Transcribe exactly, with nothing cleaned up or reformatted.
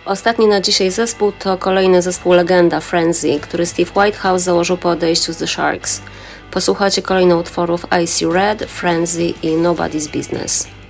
Ostatni na dzisiaj zespół to kolejny zespół legenda Frenzy, który Steve Whitehouse założył po odejściu z The Sharks. Posłuchajcie kolejno utworów I See Red, Frenzy i Nobody's Business.